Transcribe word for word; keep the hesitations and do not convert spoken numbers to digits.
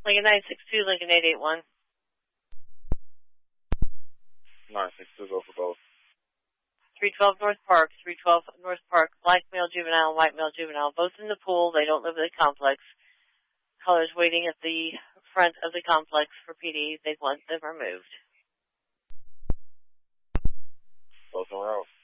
Lincoln nine six two, Lincoln eight eight one. nine six two, go for both. three twelve North Park, three twelve North Park, black male juvenile, white male juvenile, both in the pool. They don't live in the complex. Callers waiting at the front of the complex for P D. They want them removed. Both in a row.